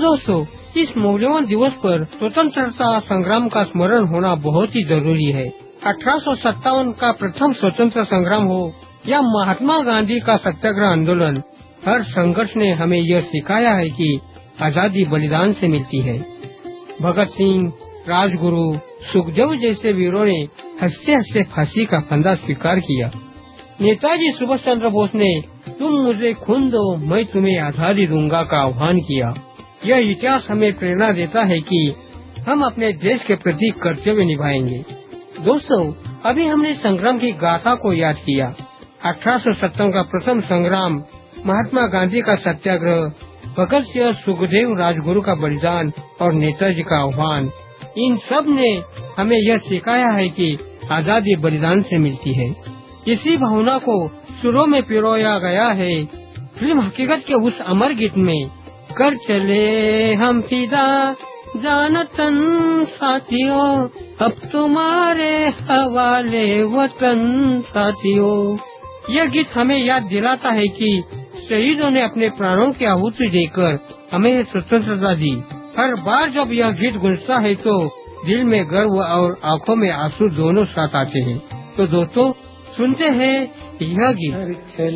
दोस्तों, इस मौल्यवान दिवस पर स्वतंत्रता संग्राम का स्मरण होना बहुत ही जरूरी है। 1857 का प्रथम स्वतंत्रता संग्राम हो या महात्मा गांधी का सत्याग्रह आंदोलन, हर संघर्ष ने हमें यह सिखाया है कि आजादी बलिदान से मिलती है। भगत सिंह, राजगुरु, सुखदेव जैसे वीरों ने हंसते हंसते फांसी का फंदा स्वीकार किया। नेताजी सुभाष चंद्र बोस ने तुम मुझे खून दो, मैं तुम्हें आजादी दूंगा का आह्वान किया। यह इतिहास हमें प्रेरणा देता है कि हम अपने देश के प्रति कर्तव्य निभाएंगे। दोस्तों, अभी हमने संग्राम की गाथा को याद किया। 1857 का प्रथम संग्राम, महात्मा गांधी का सत्याग्रह, भगत सिंह, सुखदेव, राजगुरु का बलिदान और नेताजी का आह्वान, इन सब ने हमें यह सिखाया है कि आजादी बलिदान से मिलती है। इसी भावना को सुरों में पिरोया गया है फिल्म हकीकत के उस अमर गीत में। कर चले हम फिदा जानतन साथियों, अब तुम्हारे हवाले वतन साथियों। यह गीत हमें याद दिलाता है कि शहीदों ने अपने प्राणों की आहुति देकर हमें स्वतंत्रता दी। हर बार जब यह गीत गूंजता है तो दिल में गर्व और आंखों में आंसू दोनों साथ आते हैं। तो दोस्तों, सुनते हैं यह गीत।